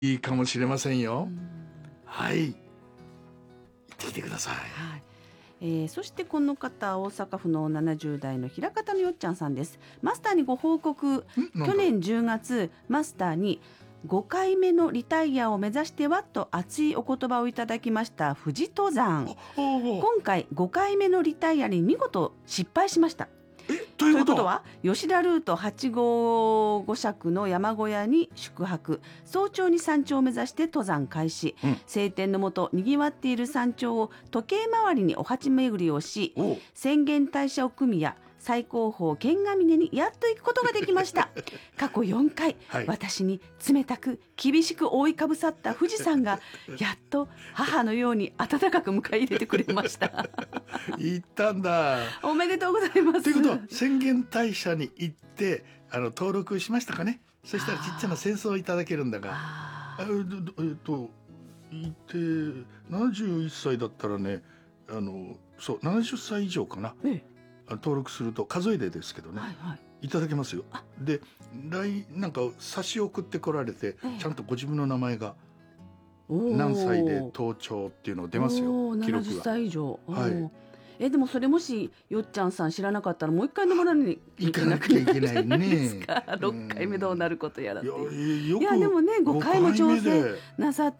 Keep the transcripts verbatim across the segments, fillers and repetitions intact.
いいかもしれませんよ。 うんはい、行ってきてください。 はいえー、そしてこの方、大阪府のななじゅう代の平方のよっちゃんさんです。マスターにご報告。去年じゅうがつ、マスターにごかいめのリタイアを目指してはと熱いお言葉をいただきました富士登山。今回ごかいめのリタイアに見事失敗しました。 えということは、 ということは吉田ルートはちごご尺の山小屋に宿泊、早朝に山頂を目指して登山開始、うん、晴天の下にぎわっている山頂を時計回りにお鉢巡りをし、浅間大社奥宮最高峰剣ヶ峰にやっと行くことができました過去よんかい、はい、私に冷たく厳しく覆いかぶさった富士山がやっと母のように温かく迎え入れてくれました行ったんだ。 おめでとうございます。 ということは浅間大社に行ってあの登録しましたかね。そしたらちっちゃな扇子をいただけるんだが、あえっといてななじゅういっさいだったらね、あのそうななじゅっさい以上かな、ええ登録すると数えでですけどね、はいはい、いただけますよ。で来なんか差し送ってこられて、ええ、ちゃんとご自分の名前が何歳で登頂っていうの出ますよ、記録が。 ななじゅっさい以上、 はい、 えでもそれもしよっちゃんさん知らなかったらもう一回登らなきゃいけなきゃいけないね。 ろっかいめどうなることやらっていう。 いや、よくいやでもねごかいも挑戦なさって、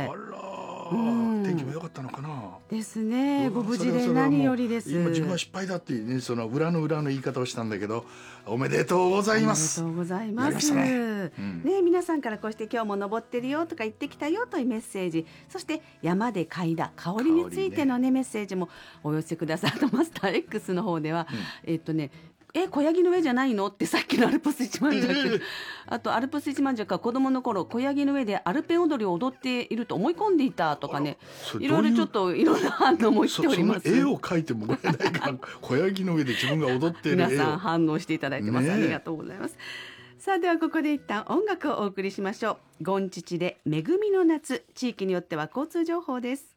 あら天気も良かったのかな。 ですね。ご無事で何よりです。 今自分は失敗だっていうね、その裏の裏の言い方をしたんだけど、おめでとうございます。 おめでとうございます。ね、うん、ね皆さんからこうして今日も登ってるよとか行ってきたよというメッセージ、そして山で嗅いだ香りについてのねメッセージもお寄せくださるマスター X の方では、うん、えっとね。え小ヤギの上じゃないのってさっきのアルプス一万尺あとアルプス一万尺は子供の頃小ヤギの上でアルペン踊りを踊っていると思い込んでいたとかね、いろいろちょっといろんな反応もしております。 そその絵を描いてもらえないか小ヤギの上で自分が踊っている絵を皆さん反応していただいてます、ね、ありがとうございます。さあではここで一旦音楽をお送りしましょう。ゴンチチで恵みの夏。地域によっては交通情報です。